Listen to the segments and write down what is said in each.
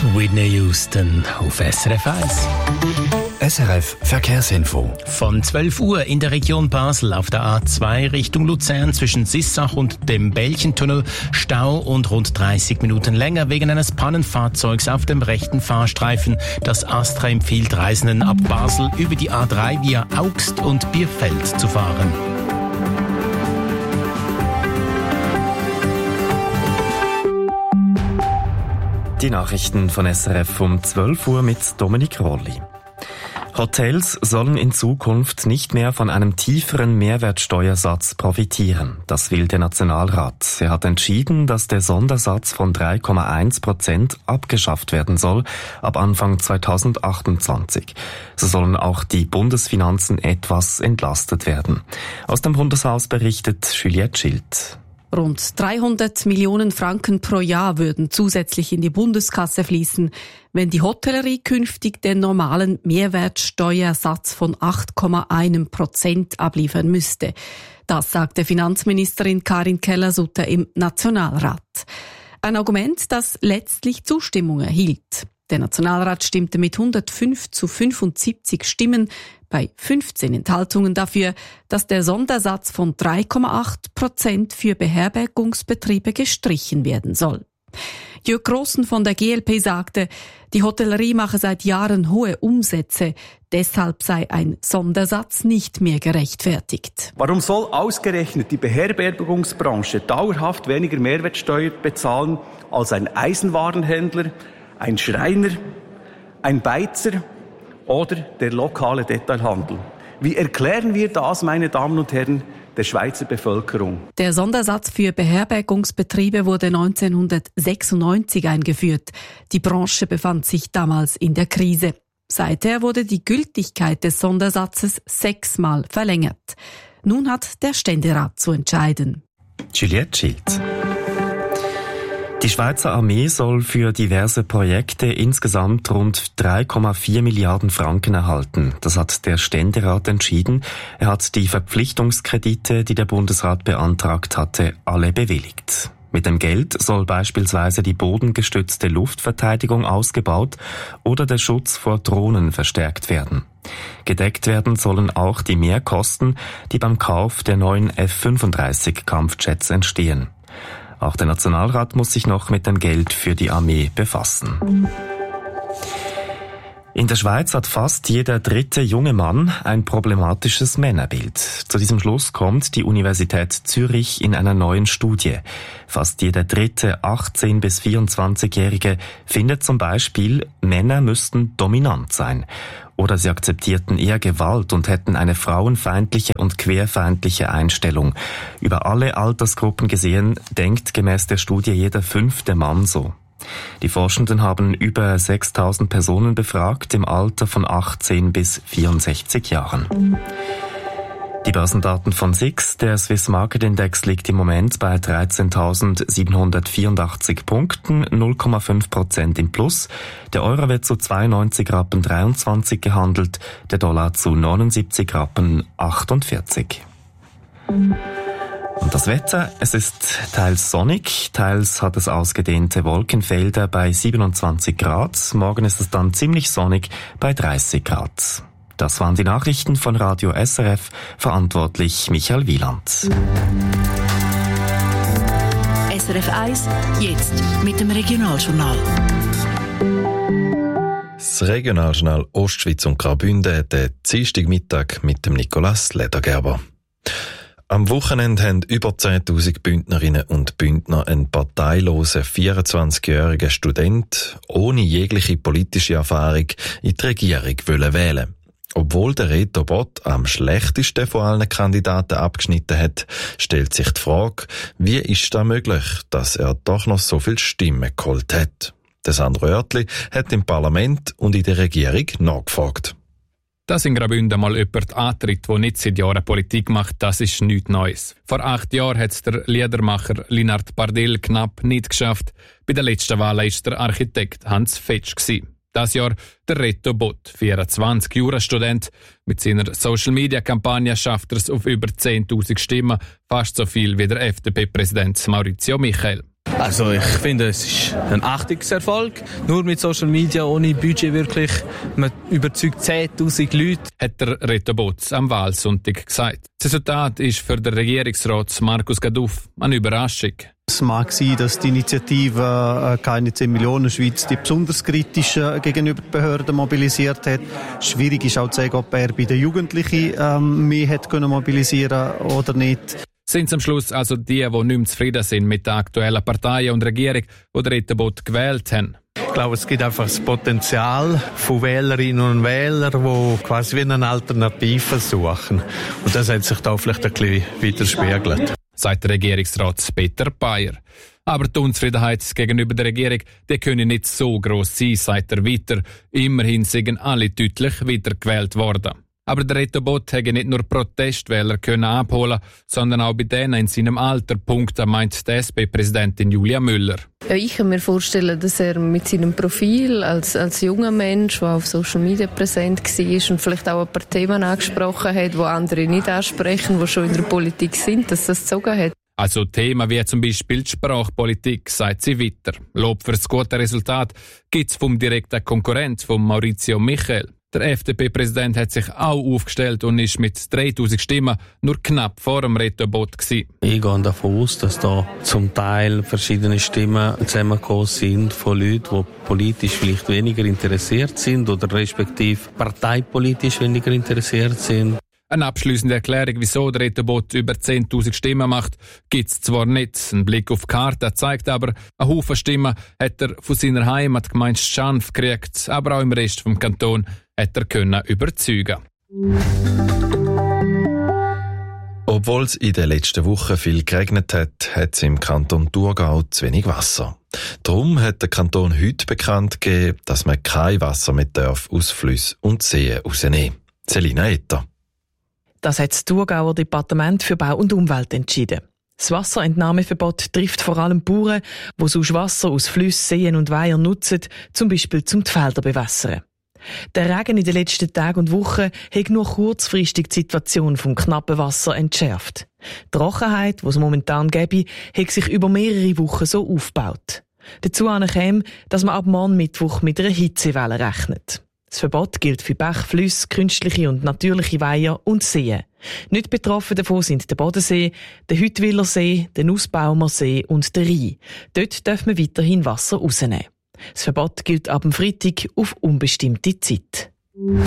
Whitney Houston auf SRF 1. SRF Verkehrsinfo. Von 12 Uhr in der Region Basel auf der A2 Richtung Luzern zwischen Sissach und dem Belchentunnel Stau und rund 30 Minuten länger wegen eines Pannenfahrzeugs auf dem rechten Fahrstreifen. Das Astra empfiehlt Reisenden ab Basel über die A3 via Augst und Bierfeld zu fahren. Die Nachrichten von SRF um 12 Uhr mit Dominik Rolli. Hotels sollen in Zukunft nicht mehr von einem tieferen Mehrwertsteuersatz profitieren. Das will der Nationalrat. Er hat entschieden, dass der Sondersatz von 3,1% abgeschafft werden soll ab Anfang 2028. So sollen auch die Bundesfinanzen etwas entlastet werden. Aus dem Bundeshaus berichtet Juliette Schild. Rund 300 Millionen Franken pro Jahr würden zusätzlich in die Bundeskasse fließen, wenn die Hotellerie künftig den normalen Mehrwertsteuersatz von 8,1% abliefern müsste. Das sagte Finanzministerin Karin Keller-Sutter im Nationalrat. Ein Argument, das letztlich Zustimmung erhielt. Der Nationalrat stimmte mit 105 zu 75 Stimmen bei 15 Enthaltungen dafür, dass der Sondersatz von 3,8% für Beherbergungsbetriebe gestrichen werden soll. Jörg Grossen von der GLP sagte, die Hotellerie mache seit Jahren hohe Umsätze, deshalb sei ein Sondersatz nicht mehr gerechtfertigt. Warum soll ausgerechnet die Beherbergungsbranche dauerhaft weniger Mehrwertsteuer bezahlen als ein Eisenwarenhändler, ein Schreiner, ein Beizer oder der lokale Detailhandel? Wie erklären wir das, meine Damen und Herren, der Schweizer Bevölkerung? Der Sondersatz für Beherbergungsbetriebe wurde 1996 eingeführt. Die Branche befand sich damals in der Krise. Seither wurde die Gültigkeit des Sondersatzes 6-mal verlängert. Nun hat der Ständerat zu entscheiden. Juliette Schild. Die Schweizer Armee soll für diverse Projekte insgesamt rund 3,4 Milliarden Franken erhalten. Das hat der Ständerat entschieden. Er hat die Verpflichtungskredite, die der Bundesrat beantragt hatte, alle bewilligt. Mit dem Geld soll beispielsweise die bodengestützte Luftverteidigung ausgebaut oder der Schutz vor Drohnen verstärkt werden. Gedeckt werden sollen auch die Mehrkosten, die beim Kauf der neuen F-35 Kampfjets entstehen. Auch der Nationalrat muss sich noch mit dem Geld für die Armee befassen. In der Schweiz hat fast jeder dritte junge Mann ein problematisches Männerbild. Zu diesem Schluss kommt die Universität Zürich in einer neuen Studie. Fast jeder dritte 18- bis 24-Jährige findet zum Beispiel, Männer müssten dominant sein. Oder sie akzeptierten eher Gewalt und hätten eine frauenfeindliche und queerfeindliche Einstellung. Über alle Altersgruppen gesehen denkt gemäß der Studie jeder 5. Mann so. Die Forschenden haben über 6.000 Personen befragt im Alter von 18 bis 64 Jahren. Die Börsendaten von SIX, der Swiss Market Index, liegt im Moment bei 13.784 Punkten, 0,5% im Plus. Der Euro wird zu 92,23 Rappen gehandelt, der Dollar zu 79,48 Rappen. Und das Wetter, es ist teils sonnig, teils hat es ausgedehnte Wolkenfelder bei 27 Grad. Morgen ist es dann ziemlich sonnig bei 30 Grad. Das waren die Nachrichten von Radio SRF, verantwortlich Michael Wieland. SRF 1, jetzt mit dem Regionaljournal. Das Regionaljournal Ostschweiz und Graubünden, der Dienstagmittag mit dem Nicolas Ledergerber. Am Wochenende haben über 10.000 Bündnerinnen und Bündner einen parteilosen 24-jährigen Student ohne jegliche politische Erfahrung in die Regierung wählen. Obwohl der Reto Bott am schlechtesten von allen Kandidaten abgeschnitten hat, stellt sich die Frage, wie ist das möglich, dass er doch noch so viele Stimmen geholt hat? Der Sandro Oertli hat im Parlament und in der Regierung nachgefragt. Dass in Graubünden mal jemand antritt, der nicht seit Jahren Politik macht, das ist nichts Neues. Vor 8 Jahren hat es der Liedermacher Linard Bardell knapp nicht geschafft. Bei der letzten Wahl war es der Architekt Hans Fetsch gewesen. Das Jahr der Reto Bott, 24, Jurastudent. Mit seiner Social-Media-Kampagne schafft er es auf über 10.000 Stimmen, fast so viel wie der FDP-Präsident Maurizio Michel. Also ich finde, es ist ein Achtungserfolg. Nur mit Social Media, ohne Budget wirklich. Man überzeugt 10'000 Leute. Hat der Reto Botz am Wahlsonntag gesagt. Das Resultat ist für den Regierungsrat Markus Gaduff eine Überraschung. Es mag sein, dass die Initiative «Keine 10 Millionen Schweiz» die besonders kritisch gegenüber den Behörden mobilisiert hat. Schwierig ist auch zu sagen, ob er bei den Jugendlichen mehr hätte mobilisieren können oder nicht. Sind es am Schluss also die nicht mehr zufrieden sind mit der aktuellen Partei und Regierung, die den Reto Botz gewählt haben? Ich glaube, es gibt einfach das Potenzial von Wählerinnen und Wählern, die quasi wie eine Alternative suchen. Und das hat sich da vielleicht ein bisschen widerspiegelt. Sagt der Regierungsrat Peter Bayer. Aber die Unzufriedenheit gegenüber der Regierung, die könne nicht so gross sein, sagt er weiter. Immerhin sind alle deutlich wiedergewählt worden. Aber der Reto Botz hätte nicht nur Protestwähler können abholen, sondern auch bei denen in seinem Alter, meint die SP-Präsidentin Julia Müller. Ja, ich kann mir vorstellen, dass er mit seinem Profil als junger Mensch, der auf Social Media präsent war und vielleicht auch ein paar Themen angesprochen hat, die andere nicht ansprechen, die schon in der Politik sind, dass das gezogen hat. Also Themen wie zum Beispiel die Sprachpolitik, sagt sie weiter. Lob für das gute Resultat gibt es vom direkten Konkurrent, von Maurizio Michel. Der FDP-Präsident hat sich auch aufgestellt und ist mit 3000 Stimmen nur knapp vor dem Reto Botz gewesen. Ich gehe davon aus, dass da zum Teil verschiedene Stimmen zusammengekommen sind von Leuten, die politisch vielleicht weniger interessiert sind oder respektive parteipolitisch weniger interessiert sind. Eine abschliessende Erklärung, wieso der Reto Botz über 10'000 Stimmen macht, gibt es zwar nicht. Ein Blick auf die Karte zeigt aber, ein Haufen Stimmen hat er von seiner Heimatgemeinde Schanf gekriegt, aber auch im Rest vom Kanton hat er können überzeugen. Obwohl es in den letzten Wochen viel geregnet hat, hat es im Kanton Thurgau zu wenig Wasser. Darum hat der Kanton heute bekannt gegeben, dass man kein Wasser mehr aus Flüssen und Seen rausnehmen darf. Selina Etter. Das hat das Thurgauer Departement für Bau und Umwelt entschieden. Das Wasserentnahmeverbot trifft vor allem Bauern, die sonst Wasser aus Flüssen, Seen und Weihern nutzen, zum Beispiel zum die Felder bewässern. Der Regen in den letzten Tagen und Wochen hat nur kurzfristig die Situation vom knappen Wasser entschärft. Die Trockenheit, die es momentan gäbe, hat sich über mehrere Wochen so aufgebaut. Dazu käme, dass man ab morgen Mittwoch mit einer Hitzewelle rechnet. Das Verbot gilt für Bäche, Flüsse, künstliche und natürliche Weiher und Seen. Nicht betroffen davon sind der Bodensee, der Hüttwiller See, der Nussbaumer See und der Rhein. Dort darf man weiterhin Wasser rausnehmen. Das Verbot gilt ab dem Freitag auf unbestimmte Zeit. Die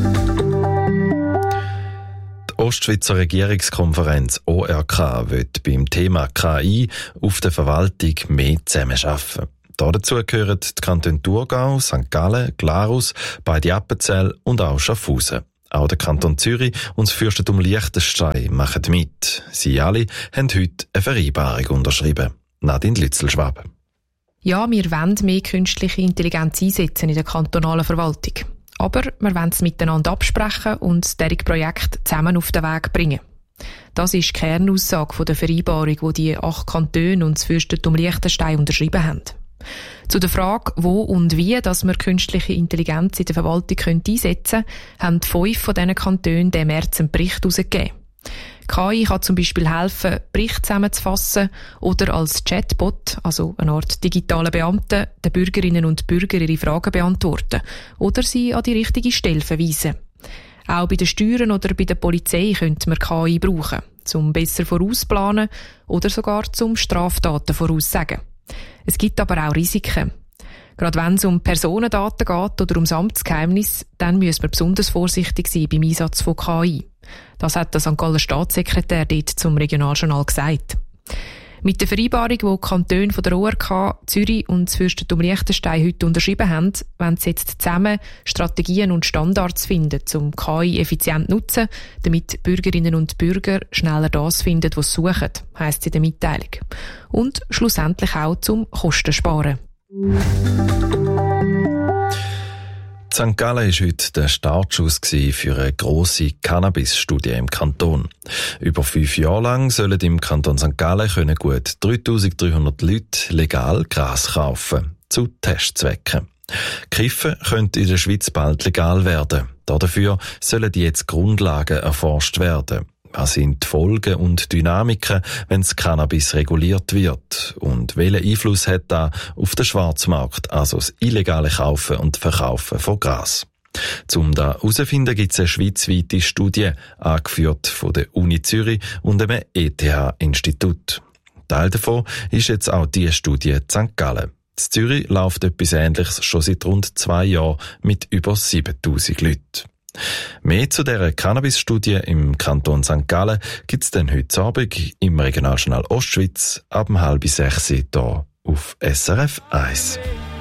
Ostschweizer Regierungskonferenz ORK wird beim Thema KI auf der Verwaltung mehr zusammenarbeiten. Dazu gehören die Kantone Thurgau, St. Gallen, Glarus, beide Appenzell und auch Schaffhausen. Auch der Kanton Zürich und das Fürstentum Liechtenstein machen mit. Sie alle haben heute eine Vereinbarung unterschrieben. Nadine Lützelschwab. Ja, wir wollen mehr künstliche Intelligenz einsetzen in der kantonalen Verwaltung. Aber wir wollen es miteinander absprechen und dieses Projekt zusammen auf den Weg bringen. Das ist die Kernaussage der Vereinbarung, die die 8 Kantone und das Fürstentum Liechtenstein unterschrieben haben. Zu der Frage, wo und wie dass wir künstliche Intelligenz in der Verwaltung einsetzen können, haben 5 von diesen Kantonen im März einen Bericht herausgegeben. KI kann zum Beispiel helfen, Berichte zusammenzufassen oder als Chatbot, also eine Art digitale Beamte, den Bürgerinnen und Bürgern ihre Fragen beantworten oder sie an die richtige Stelle verweisen. Auch bei den Steuern oder bei der Polizei könnte man KI brauchen, um besser vorausplanen oder sogar zum Straftaten voraussagen. Es gibt aber auch Risiken. Gerade wenn es um Personendaten geht oder ums Amtsgeheimnis, dann muss man besonders vorsichtig sein beim Einsatz von KI. Das hat der St. Galler Staatssekretär dort zum Regionaljournal gesagt. Mit der Vereinbarung, die die Kantone von der ORK, Zürich und das Fürstentum Liechtenstein heute unterschrieben haben, wollen sie jetzt zusammen Strategien und Standards finden, um KI effizient zu nutzen, damit Bürgerinnen und Bürger schneller das finden, was sie suchen, heisst es in der Mitteilung. Und schlussendlich auch zum Kosten sparen. St. Gallen war heute der Startschuss für eine grosse Cannabis-Studie im Kanton. Über 5 Jahre lang sollen im Kanton St. Gallen gut 3300 Leute legal Gras kaufen, zu Testzwecken. Kiffen könnte in der Schweiz bald legal werden. Dafür sollen jetzt Grundlagen erforscht werden. Was sind die Folgen und Dynamiken, wenn das Cannabis reguliert wird? Und welchen Einfluss hat das auf den Schwarzmarkt, also das illegale Kaufen und Verkaufen von Gras? Um das herauszufinden, gibt es eine schweizweite Studie, angeführt von der Uni Zürich und einem ETH-Institut. Teil davon ist jetzt auch die Studie in St. Gallen. In Zürich läuft etwas Ähnliches schon seit rund 2 Jahren mit über 7000 Leuten. Mehr zu dieser Cannabis-Studie im Kanton St. Gallen gibt es dann heute Abend im Regionaljournal Ostschweiz ab 5:30 hier auf SRF 1.